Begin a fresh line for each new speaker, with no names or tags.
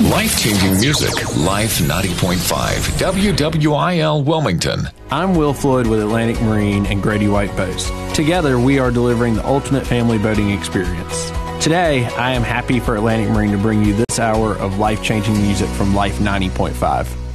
Life-changing music. Life 90.5. WWIL Wilmington.
I'm Will Floyd with Atlantic Marine and Grady White Boats. Together, we are delivering the ultimate family boating experience. Today, I am happy for Atlantic Marine to bring you this hour of life-changing music from Life 90.5.